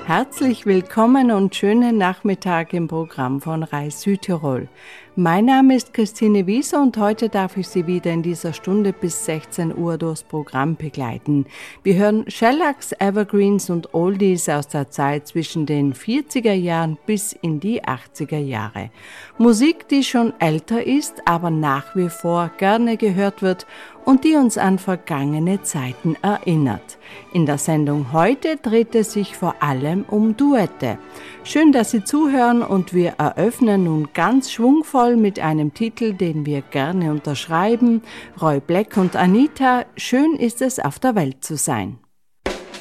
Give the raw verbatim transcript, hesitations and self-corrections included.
Herzlich willkommen und schönen Nachmittag im Programm von Reis Südtirol. Mein Name ist Christine Wieser und heute darf ich Sie wieder in dieser Stunde bis sechzehn Uhr durchs Programm begleiten. Wir hören Shellacks, Evergreens und Oldies aus der Zeit zwischen den vierziger Jahren bis in die achtziger Jahre. Musik, die schon älter ist, aber nach wie vor gerne gehört wird und die uns an vergangene Zeiten erinnert. In der Sendung heute dreht es sich vor allem um Duette. Schön, dass Sie zuhören und wir eröffnen nun ganz schwungvoll mit einem Titel, den wir gerne unterschreiben. Roy Black und Anita, schön ist es auf der Welt zu sein.